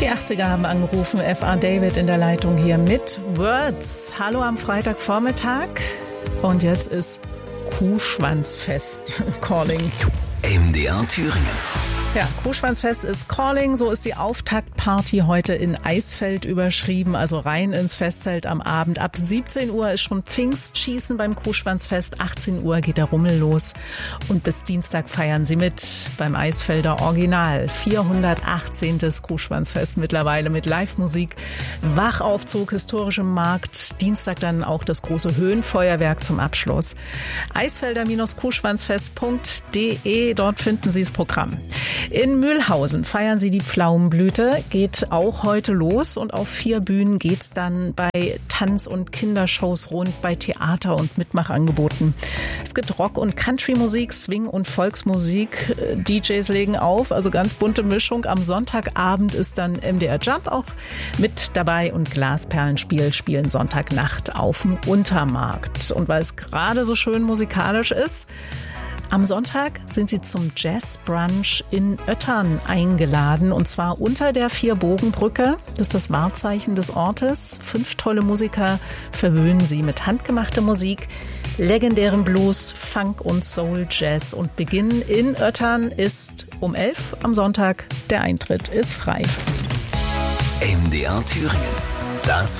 Die 80er haben angerufen, F.A. David in der Leitung hier mit Words. Hallo am Freitagvormittag und jetzt ist Kuhschwanzfest calling. MDR Thüringen. Ja, Kuhschwanzfest ist calling, so ist die Auftaktparty heute in Eisfeld überschrieben, also rein ins Festzelt am Abend. Ab 17 Uhr ist schon Pfingstschießen beim Kuhschwanzfest, 18 Uhr geht der Rummel los und bis Dienstag feiern sie mit beim Eisfelder Original. 418. Kuhschwanzfest mittlerweile mit Live-Musik, Wachaufzug, historischem Markt, Dienstag dann auch das große Höhenfeuerwerk zum Abschluss. Eisfelder-kuhschwanzfest.de, dort finden Sie das Programm. In Mühlhausen feiern sie die Pflaumenblüte, geht auch heute los und auf 4 Bühnen geht's dann bei Tanz- und Kindershows rund, bei Theater- und Mitmachangeboten. Es gibt Rock- und Country-Musik, Swing- und Volksmusik, DJs legen auf, also ganz bunte Mischung. Am Sonntagabend ist dann MDR Jump auch mit dabei und Glasperlenspiel spielen Sonntagnacht auf dem Untermarkt. Und weil es gerade so schön musikalisch ist, am Sonntag sind sie zum Jazz-Brunch in Öttern eingeladen und zwar unter der Vierbogenbrücke. Das ist das Wahrzeichen des Ortes. 5 tolle Musiker verwöhnen sie mit handgemachter Musik, legendärem Blues, Funk und Soul Jazz. Und Beginn in Öttern ist um 11 am Sonntag. Der Eintritt ist frei. MDR Thüringen. Das